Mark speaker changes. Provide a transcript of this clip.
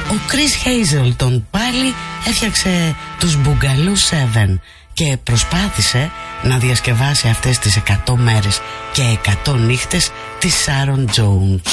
Speaker 1: Ο Chris Hazelton πάλι έφτιαξε τους Boogaloo 7 και προσπάθησε να διασκευάσει αυτές τις 100 μέρες και 100 νύχτες της Sharon Jones.